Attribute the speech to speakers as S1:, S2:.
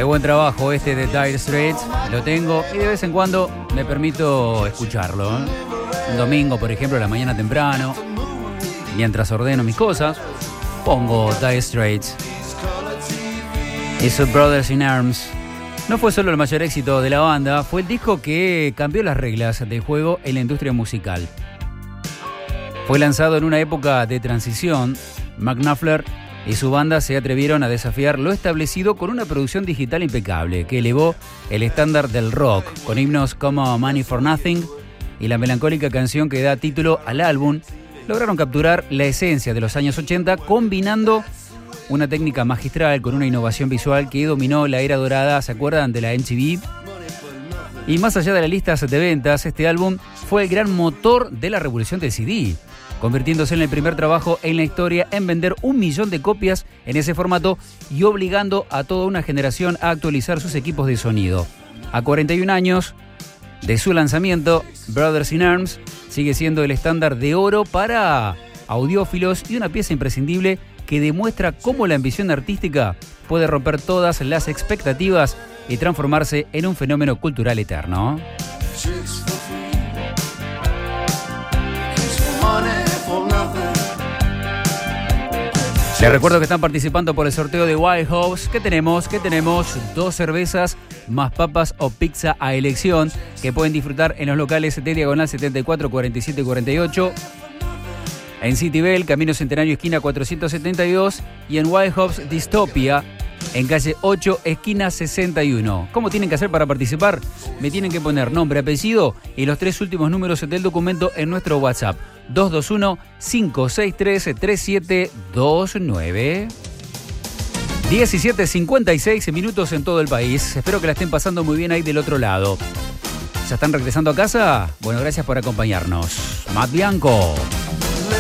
S1: Qué buen trabajo este de Dire Straits. Lo tengo y de vez en cuando me permito escucharlo, ¿eh? Un domingo, por ejemplo, a la mañana temprano, mientras ordeno mis cosas, pongo Dire Straits y sus Brothers in Arms. No fue solo el mayor éxito de la banda, fue el disco que cambió las reglas del juego en la industria musical. Fue lanzado en una época de transición. Mark Knopfler y su banda se atrevieron a desafiar lo establecido con una producción digital impecable que elevó el estándar del rock, con himnos como Money for Nothing y la melancólica canción que da título al álbum. Lograron capturar la esencia de los años 80 combinando una técnica magistral con una innovación visual que dominó la era dorada, ¿se acuerdan? De la MTV. Y más allá de las listas de ventas, este álbum fue el gran motor de la revolución del CD, convirtiéndose en el primer trabajo en la historia en vender 1 millón de copias en ese formato y obligando a toda una generación a actualizar sus equipos de sonido. A 41 años de su lanzamiento, Brothers in Arms sigue siendo el estándar de oro para audiófilos y una pieza imprescindible que demuestra cómo la ambición artística puede romper todas las expectativas y transformarse en un fenómeno cultural eterno. Les recuerdo que están participando por el sorteo de Wild House. ¿Qué tenemos? 2 cervezas más papas o pizza a elección que pueden disfrutar en los locales de Diagonal 74, 47 y 48. En Citibel, Camino Centenario, esquina 472. Y en Wild House Dystopia, en calle 8, esquina 61. ¿Cómo tienen que hacer para participar? Me tienen que poner nombre, apellido y los 3 últimos números del documento en nuestro WhatsApp. 221-563-3729. 17:56 minutos en todo el país. Espero que la estén pasando muy bien ahí del otro lado. ¿Ya están regresando a casa? Bueno, gracias por acompañarnos. Matt Bianco.